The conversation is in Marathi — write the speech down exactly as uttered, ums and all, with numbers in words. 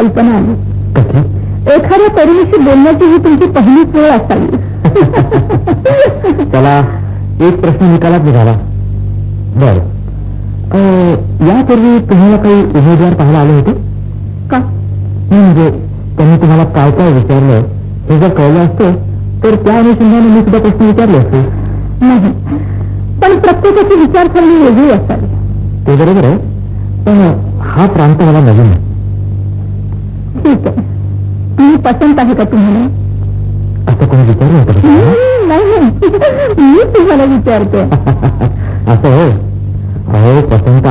कल्पना आली. कसली? एखाद्या तरुणीशी बोलण्याची ही तुमची पहिलीच वेळ असावी. त्याला एक प्रश्न निकालात निघाला. बर, यापूर्वी तुम्हाला काही उमेदवार पाहायला आले होते का? म्हणजे त्यांनी तुम्हाला काय काय विचारलं हे जर कळलं असतं तर त्या अनुषंगाने मी सुद्धा प्रश्न विचारले असते. नाही, पण प्रत्येकाची विचारसरणी वेगळी असावी. ते बरोबर आहे, पण हा प्रांत मला नवीन आहे. ठीक आहे, मी पसंत आहे का तुम्हाला? असं कोणी विचारलं होतं? नाही, मी तुम्हाला विचारते. असं हो. अहो, पसंत